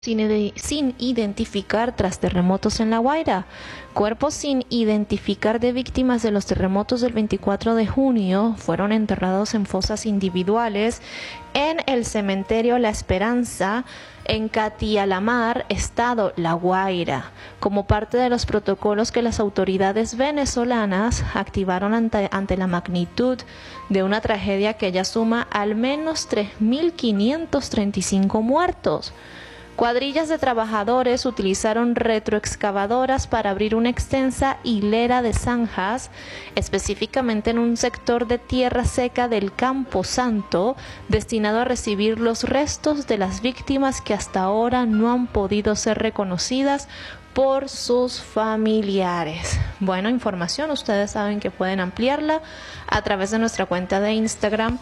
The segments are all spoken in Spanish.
sin identificar tras terremotos en La Guaira. Cuerpos sin identificar de víctimas de los terremotos del 24 de junio fueron enterrados en fosas individuales en el cementerio La Esperanza, en Catialamar, estado La Guaira, como parte de los protocolos que las autoridades venezolanas activaron ante la magnitud de una tragedia que ya suma al menos 3.535 muertos. Cuadrillas de trabajadores utilizaron retroexcavadoras para abrir una extensa hilera de zanjas, específicamente en un sector de tierra seca del Campo Santo, destinado a recibir los restos de las víctimas que hasta ahora no han podido ser reconocidas por sus familiares. Bueno, información, ustedes saben que pueden ampliarla a través de nuestra cuenta de Instagram,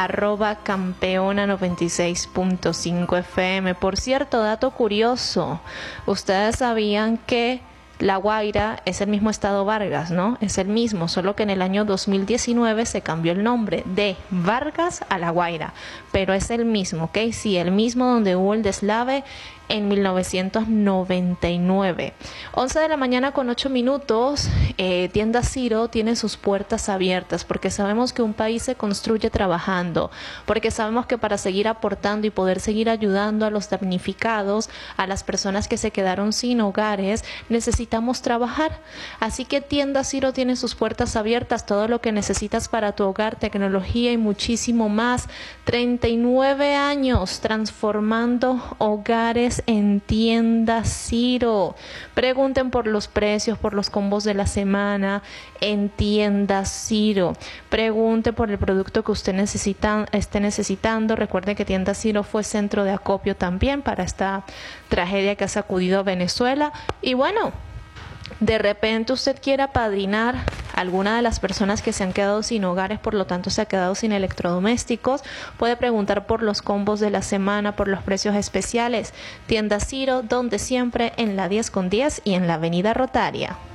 @campeona96.5fm. Por cierto, dato curioso, ustedes sabían que La Guaira es el mismo estado Vargas, ¿no? Es el mismo, solo que en el año 2019 se cambió el nombre de Vargas a La Guaira, pero es el mismo, ¿ok? Sí, el mismo donde hubo el deslave en 1999. 11 de la mañana con 8 minutos, Tienda Ciro tiene sus puertas abiertas porque sabemos que un país se construye trabajando, porque sabemos que para seguir aportando y poder seguir ayudando a los damnificados, a las personas que se quedaron sin hogares, necesitamos trabajar. Así que Tienda Ciro tiene sus puertas abiertas, todo lo que necesitas para tu hogar, tecnología y muchísimo más. 39 años transformando hogares en Tienda Ciro. Pregunten por los precios, por los combos de la semana en Tienda Ciro. Pregunte por el producto que usted esté necesitando. Recuerde que Tienda Ciro fue centro de acopio también para esta tragedia que ha sacudido a Venezuela. Y bueno, de repente usted quiere apadrinar a alguna de las personas que se han quedado sin hogares, por lo tanto se ha quedado sin electrodomésticos, puede preguntar por los combos de la semana, por los precios especiales. Tienda Ciro, donde siempre, en la 10 con 10 y en la Avenida Rotaria.